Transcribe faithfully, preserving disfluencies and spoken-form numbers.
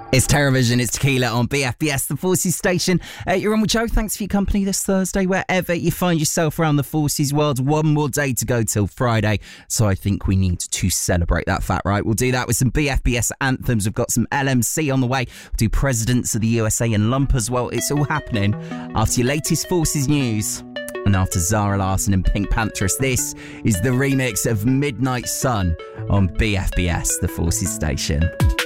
It's Terrorvision, it's Tequila on B F B S, the Forces station. Uh, you're on with Joe. Thanks for your company this Thursday, wherever you find yourself around the Forces world. One more day to go till Friday, so I think we need to celebrate that fact, right? We'll do that with some B F B S anthems. We've got some L M C on the way. We'll do Presidents of the U S A and Lump as well. It's all happening after your latest Forces news. And after Zara Larsson and Pink Panthers, this is the remix of Midnight Sun on B F B S, the Forces station.